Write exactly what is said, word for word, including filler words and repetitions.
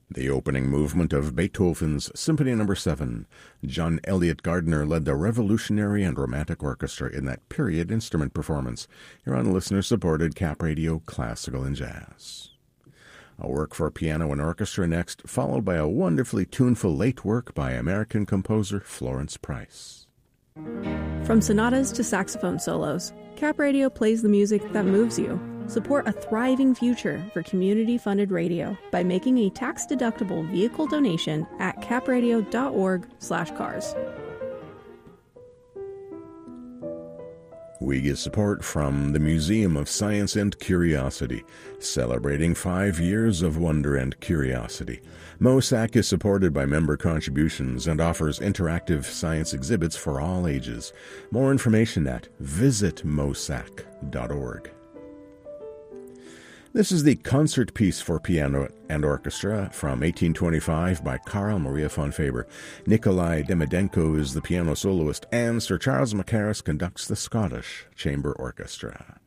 The opening movement of Beethoven's Symphony Number seven. John Elliott Gardner led the Revolutionary and Romantic Orchestra in that period instrument performance. You're on listener-supported Cap Radio Classical and Jazz. A work for piano and orchestra next, followed by a wonderfully tuneful late work by American composer Florence Price. From sonatas to saxophone solos, Cap Radio plays the music that moves you. Support a thriving future for community-funded radio by making a tax-deductible vehicle donation at capradio.org slash cars. We get support from the Museum of Science and Curiosity, celebrating five years of wonder and curiosity. MOSAC is supported by member contributions and offers interactive science exhibits for all ages. More information at visit mosac dot org. This is the concert piece for piano and orchestra from eighteen twenty-five by Carl Maria von Faber. Nikolai Demidenko is the piano soloist, and Sir Charles Mackerras conducts the Scottish Chamber Orchestra.